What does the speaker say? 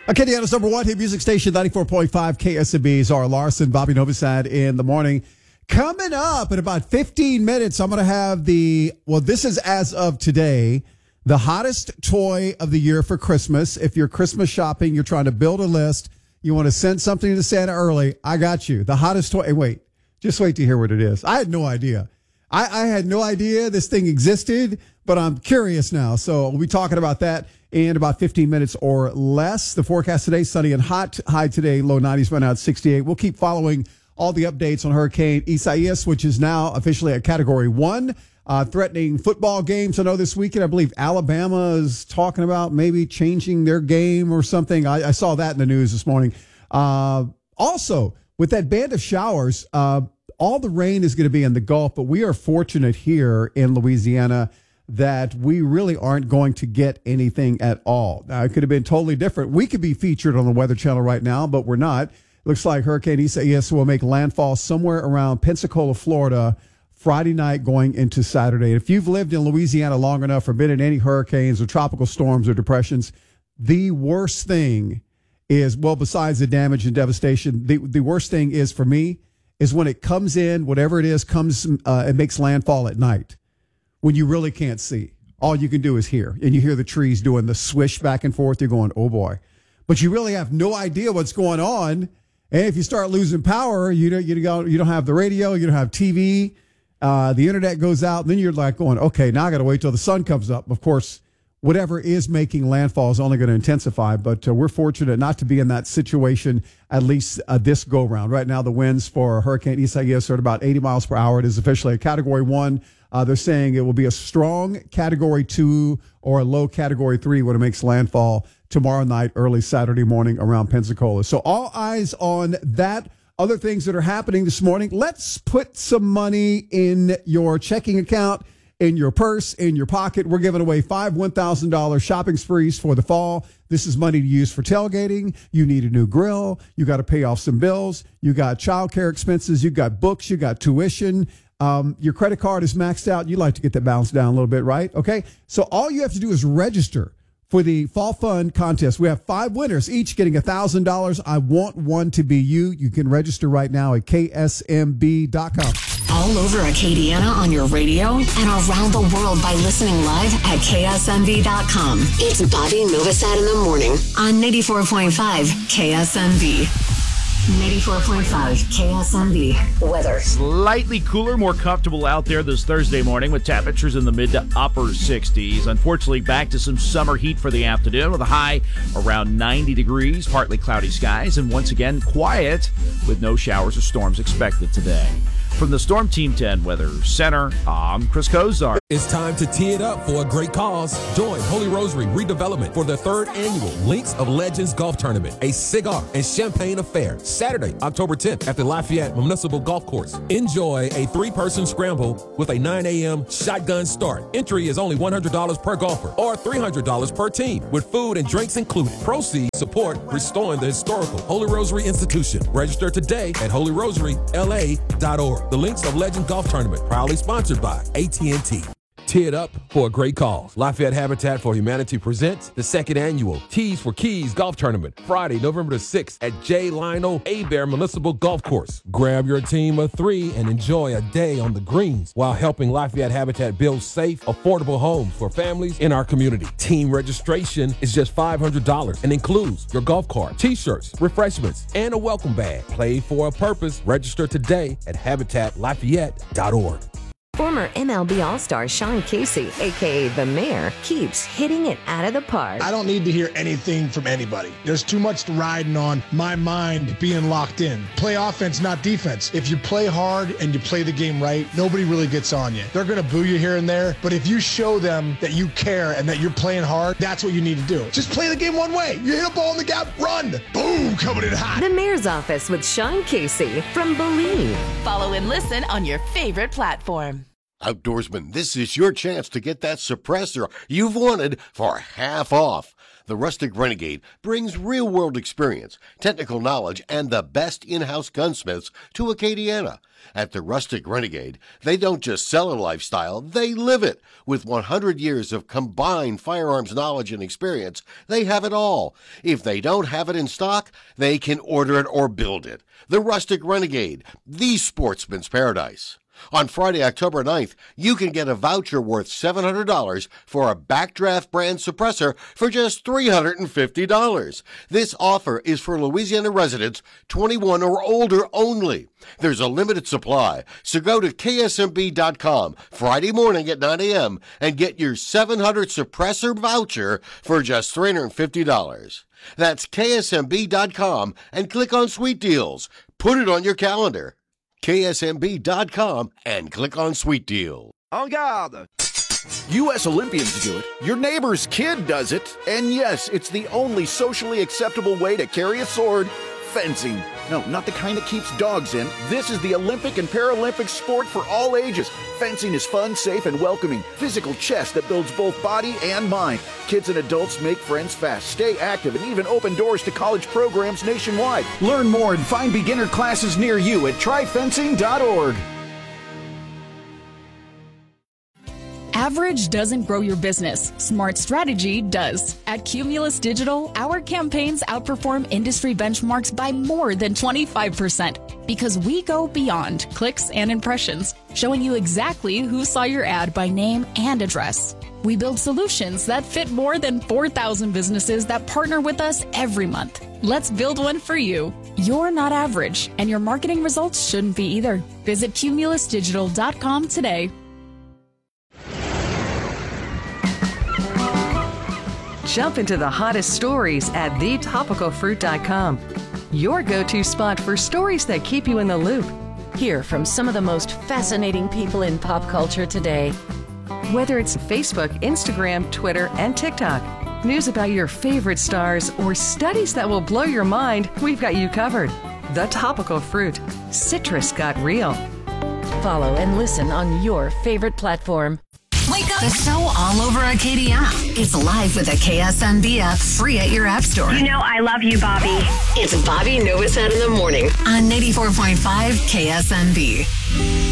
Acadiana's number one hit music station, 94.5 KSMB. Zara Larson, Bobby Novosad in the morning. Coming up in about 15 minutes, I'm going to have this is as of today, the hottest toy of the year for Christmas. If you're Christmas shopping, you're trying to build a list, you want to send something to Santa early, I got you. The hottest toy. Hey, just wait to hear what it is. I had no idea. I had no idea this thing existed, but I'm curious now. So we'll be talking about that in about 15 minutes or less. The forecast today, sunny and hot. High today, low 90s, right now at 68. We'll keep following all the updates on Hurricane Isaias, which is now officially at Category 1, threatening football games. I know this weekend, I believe Alabama is talking about maybe changing their game or something. I saw that in the news this morning. Also, with that band of showers, all the rain is going to be in the Gulf, but we are fortunate here in Louisiana that we really aren't going to get anything at all. Now, it could have been totally different. We could be featured on the Weather Channel right now, but we're not. It looks like Hurricane Isaias will make landfall somewhere around Pensacola, Florida, Friday night going into Saturday. If you've lived in Louisiana long enough or been in any hurricanes or tropical storms or depressions, the worst thing is, well, besides the damage and devastation, the worst thing is for me is when it comes in, whatever it is, it makes landfall at night when you really can't see. All you can do is hear, and you hear the trees doing the swish back and forth. You're going, oh boy. But you really have no idea what's going on. And if you start losing power, you don't have the radio, you don't have TV, the internet goes out, and then you're like going, okay, now I got to wait till the sun comes up. Of course, whatever is making landfall is only going to intensify, but we're fortunate not to be in that situation, at least this go-round. Right now, the winds for Hurricane Isaias are at about 80 miles per hour. It is officially a Category 1. They're saying it will be a strong Category 2 or a low Category 3 when it makes landfall tomorrow night, early Saturday morning around Pensacola. So all eyes on that. Other things that are happening this morning, let's put some money in your checking account, in your purse, in your pocket. We're giving away 5 $1,000 shopping sprees for the fall. This is money to use for tailgating. You need a new grill. You got to pay off some bills. You got childcare expenses. You got books. You got tuition. Your credit card is maxed out. You like to get that balance down a little bit, right? Okay. So all you have to do is register for the Fall Fun contest. We have 5 winners, each getting $1,000. I want one to be you. You can register right now at ksmb.com. All over Acadiana on your radio and around the world by listening live at ksmb.com. It's Bobby Novosad in the morning on 94.5 KSMB. 94.5 KSMB weather. Slightly cooler, more comfortable out there this Thursday morning with temperatures in the mid to upper 60s. Unfortunately, back to some summer heat for the afternoon with a high around 90 degrees, partly cloudy skies, and once again quiet with no showers or storms expected today. From the Storm Team 10 Weather Center, I'm Chris Kozar. It's time to tee it up for a great cause. Join Holy Rosary Redevelopment for the 3rd annual Links of Legends Golf Tournament, a cigar and champagne affair, Saturday, October 10th at the Lafayette Municipal Golf Course. Enjoy a 3-person scramble with a 9 a.m. shotgun start. Entry is only $100 per golfer or $300 per team with food and drinks included. Proceeds support restoring the historical Holy Rosary Institution. Register today at holyrosary.la.org. The Links of Legend Golf Tournament, proudly sponsored by AT&T. Tee it up for a great cause. Lafayette Habitat for Humanity presents the 2nd annual Tees for Keys Golf Tournament, Friday, November the 6th at J. Lionel Abear Municipal Golf Course. Grab your team of 3 and enjoy a day on the greens while helping Lafayette Habitat build safe, affordable homes for families in our community. Team registration is just $500 and includes your golf cart, t-shirts, refreshments, and a welcome bag. Play for a purpose. Register today at habitatlafayette.org. Former MLB All-Star Sean Casey, a.k.a. The Mayor, keeps hitting it out of the park. I don't need to hear anything from anybody. There's too much riding on my mind being locked in. Play offense, not defense. If you play hard and you play the game right, nobody really gets on you. They're going to boo you here and there, but if you show them that you care and that you're playing hard, that's what you need to do. Just play the game one way. You hit a ball in the gap, run. Boom, coming in hot. The Mayor's Office with Sean Casey from Believe. Follow and listen on your favorite platform. Outdoorsman, this is your chance to get that suppressor you've wanted for half off. The Rustic Renegade brings real-world experience, technical knowledge, and the best in-house gunsmiths to Acadiana. At the Rustic Renegade, they don't just sell a lifestyle, they live it. With 100 years of combined firearms knowledge and experience, they have it all. If they don't have it in stock, they can order it or build it. The Rustic Renegade, the sportsman's paradise. On Friday, October 9th, you can get a voucher worth $700 for a Backdraft brand suppressor for just $350. This offer is for Louisiana residents 21 or older only. There's a limited supply, so go to KSMB.com Friday morning at 9 a.m. and get your 700 suppressor voucher for just $350. That's KSMB.com and click on Sweet Deals. Put it on your calendar. KSMB.com and click on Sweet Deal. En garde! U.S. Olympians do it, your neighbor's kid does it, and yes, it's the only socially acceptable way to carry a sword, fencing. No, not the kind that keeps dogs in. This is the Olympic and Paralympic sport for all ages. Fencing is fun, safe, and welcoming. Physical chess that builds both body and mind. Kids and adults make friends fast, stay active, and even open doors to college programs nationwide. Learn more and find beginner classes near you at tryfencing.org. Average doesn't grow your business. Smart strategy does. At Cumulus Digital, our campaigns outperform industry benchmarks by more than 25% because we go beyond clicks and impressions, showing you exactly who saw your ad by name and address. We build solutions that fit more than 4,000 businesses that partner with us every month. Let's build one for you. You're not average, and your marketing results shouldn't be either. Visit cumulusdigital.com today. Jump into the hottest stories at thetopicalfruit.com. Your go-to spot for stories that keep you in the loop. Hear from some of the most fascinating people in pop culture today. Whether it's Facebook, Instagram, Twitter, and TikTok, news about your favorite stars, or studies that will blow your mind, we've got you covered. The Topical Fruit. Citrus got real. Follow and listen on your favorite platform. Wake up! The show all over Acadiana. It's live with a KSMB app, free at your app store. You know I love you, Bobby. It's Bobby Novosad in the morning on 94.5 KSMB.